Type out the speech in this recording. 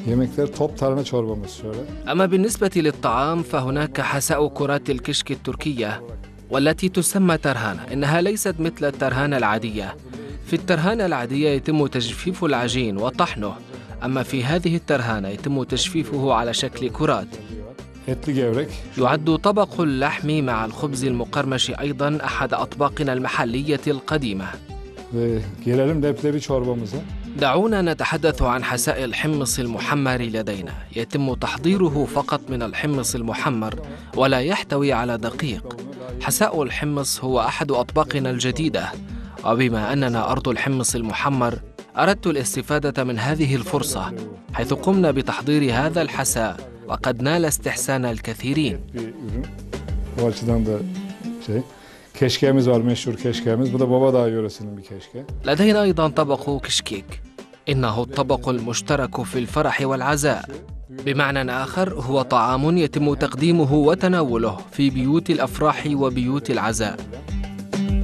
Yemekler top tarhana çorbamız şöyle. أما بالنسبة للطعام فهناك حساء كرات الكشك التركية والتي تسمى ترهانة. إنها ليست مثل الترهانة العادية. في الترهانة العادية يتم تجفيف العجين وطحنه، أما في هذه الترهانة يتم تجفيفه على شكل كرات. Etli gevrek. يعد طبق اللحم مع الخبز المقرمش أيضاً أحد أطباقنا المحلية القديمة. Ve gelelim leblebi çorbamıza. دعونا نتحدث عن حساء الحمص المحمر لدينا. يتم تحضيره فقط من الحمص المحمر ولا يحتوي على دقيق. حساء الحمص هو أحد أطباقنا الجديدة، وبما أننا أرض الحمص المحمر أردت الاستفادة من هذه الفرصة حيث قمنا بتحضير هذا الحساء وقد نال استحسان الكثيرين. Bir ürün. O açıdan da keşkeğimiz var, meşhur keşkeğimiz. Bu da Babadağ yöresinin bir keşke. لدينا أيضاً طبق كشكيك. إنه الطبق المشترك في الفرح والعزاء. بمعنى آخر هو طعام يتم تقديمه وتناوله في بيوت الأفراح وبيوت العزاء.